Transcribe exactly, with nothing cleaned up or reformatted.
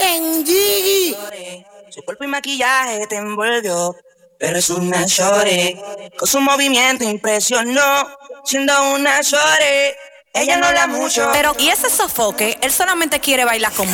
Benji. Su cuerpo y maquillaje te envolvió, pero es una shorty. Con su movimiento impresionó, siendo una shorty. Ella no habla mucho, Pero, ¿y ese sofoque? Él solamente quiere bailar conmigo.